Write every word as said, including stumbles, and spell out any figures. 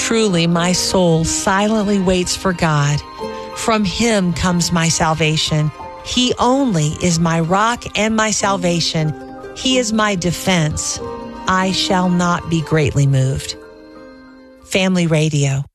Truly, my soul silently waits for God. From him comes my salvation. He only is my rock and my salvation. He is my defense. I shall not be greatly moved. Family Radio.